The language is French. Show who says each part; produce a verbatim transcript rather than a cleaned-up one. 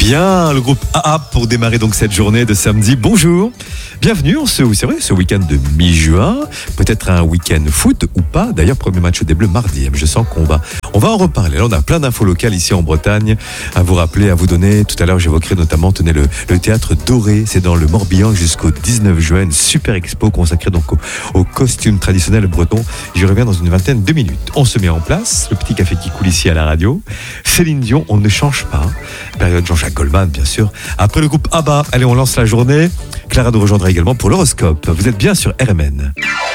Speaker 1: Bien, le groupe A A pour démarrer donc cette journée de samedi. Bonjour, bienvenue en ce, c'est vrai, ce week-end de mi-juin. Peut-être un week-end foot ou pas. D'ailleurs, premier match des Bleus mardi. Je sens qu'on va, on va en reparler. Là, on a plein d'infos locales ici en Bretagne à vous rappeler, à vous donner. Tout à l'heure, j'évoquerai notamment, tenez, le, le théâtre Doré. C'est dans le Morbihan jusqu'au dix-neuf juin. Une super expo consacrée donc au, au costume traditionnel breton. J'y reviens dans une vingtaine de minutes. On se met en place. Le petit café qui coule ici à la radio. Céline Dion, on ne change pas. Période Jean-Jacques Goldman, bien sûr. Après le groupe A B B A, allez, on lance la journée. Clara nous rejoindra également pour l'horoscope. Vous êtes bien sur R M N.